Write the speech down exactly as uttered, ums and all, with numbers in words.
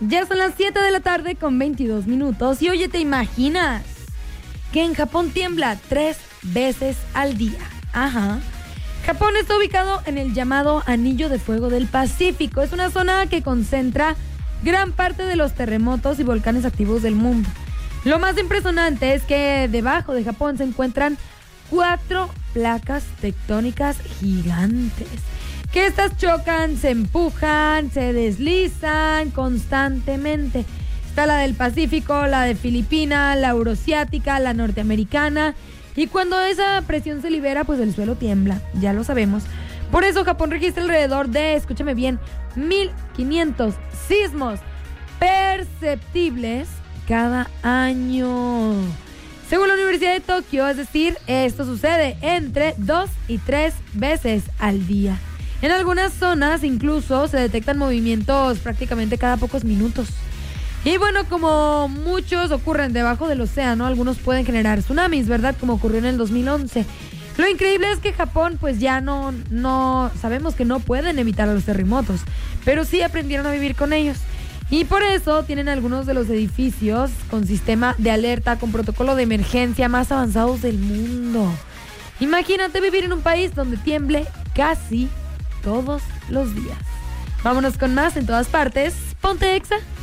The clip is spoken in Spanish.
Ya son las siete de la tarde con veintidós minutos y oye, ¿te imaginas que en Japón tiembla tres veces al día? Ajá. Japón está ubicado en el llamado Anillo de Fuego del Pacífico. Es una zona que concentra gran parte de los terremotos y volcanes activos del mundo. Lo más impresionante es que debajo de Japón se encuentran cuatro placas tectónicas gigantes. Que estas chocan, se empujan, se deslizan constantemente. Está la del Pacífico, la de Filipinas, la euroasiática, la norteamericana. Y cuando esa presión se libera, pues el suelo tiembla, ya lo sabemos. Por eso Japón registra alrededor de, escúchame bien, mil quinientos sismos perceptibles cada año. Según la Universidad de Tokio, es decir, esto sucede entre dos y tres veces al día. En algunas zonas incluso se detectan movimientos prácticamente cada pocos minutos. Y bueno, como muchos ocurren debajo del océano, algunos pueden generar tsunamis, ¿verdad? Como ocurrió en el dos mil once. Lo increíble es que Japón, pues ya no, no, sabemos que no pueden evitar a los terremotos, pero sí aprendieron a vivir con ellos. Y por eso tienen algunos de los edificios con sistema de alerta, con protocolo de emergencia más avanzados del mundo. Imagínate vivir en un país donde tiemble casi todos los días. Vámonos con más en todas partes. Ponte Exa.